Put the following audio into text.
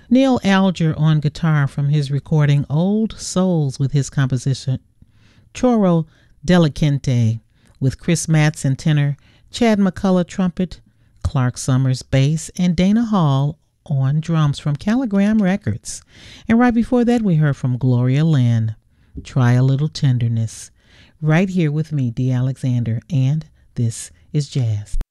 Neil Alger on guitar from his recording Old Souls with his composition Choro Delicente, with Chris Matson tenor, Chad McCullough trumpet, Clark Summers bass, and Dana Hall on drums from Caligram Records. And right before that we heard from Gloria Lynn, Try a Little Tenderness. Right here with me, Dee Alexander, and this is Jazz.